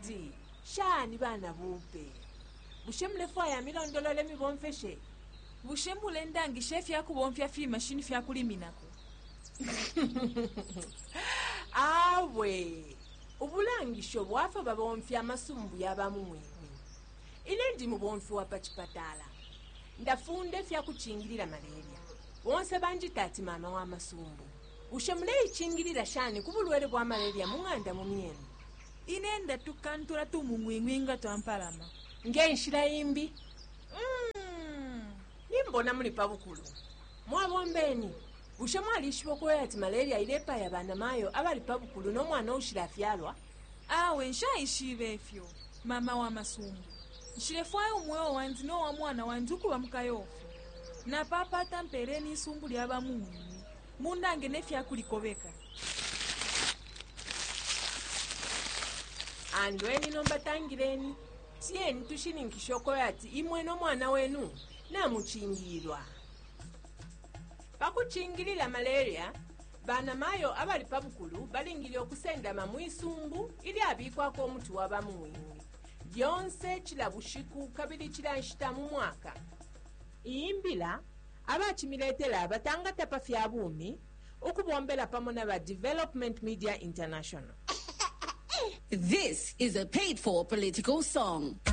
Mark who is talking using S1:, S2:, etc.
S1: kati shani bana bupe bushemule faya milondolole mibomfeshe
S2: bushembule ndangi chef yakubomfya fi machine fyakuliminako
S1: awe ubulangisho bwafa babomfya amasumbu yabamumwemwe ile ndi mubomfi wa pachipatala ndafunde fyakuchingilira malaria wonse banjitati mama wa masumbu ushemule ichingilira shani kubulwele bwa malaria mung'anda mumyenu
S2: inenda tukantula tumumwingwinga twampalama
S1: ngenshira imbi nimbona muli pabukulu mwabombeni ushemwalishibo kweyati malaria ilepa ya bana mayo abali pabukulu nomwana ushira fyalwa
S2: awe nshayishibe efyo mama wa masumbu nshirefwayo umwewo wanzi no wa mwana wanzi ukuba mukayofu na papa atampereni isumbu lyaba muwini mundange nefyakulikobeka
S1: andweni nombatangireni tiyeni tushininkishoko yati imwe nomwana wenu namuchingilwa pakuchingilila malaria bana mayo abali pabukulu balingile okusendama mwisumbu ili abikwako omuti wabamuwingi byonse chila bushiku kabili chila nshitamu mwaka iyimbila abachimiletela abatangata pafya bumi okubombela pamona ba Development Media International.
S3: This is a paid-for political song.